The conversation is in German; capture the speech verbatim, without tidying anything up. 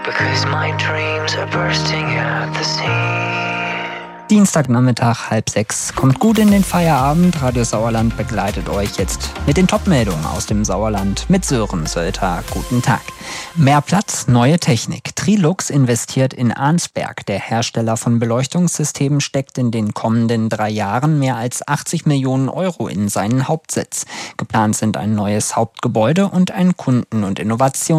because my dreams are bursting at the seams. Dienstagnachmittag, halb sechs. Kommt gut in den Feierabend. Radio Sauerland begleitet euch jetzt mit den Top-Meldungen aus dem Sauerland mit Sören Sölter. Guten Tag. Mehr Platz, neue Technik. Trilux investiert in Arnsberg. Der Hersteller von Beleuchtungssystemen steckt in den kommenden drei Jahren mehr als achtzig Millionen Euro in seinen Hauptsitz. Geplant sind ein neues Hauptgebäude und ein Kunden- und Innovations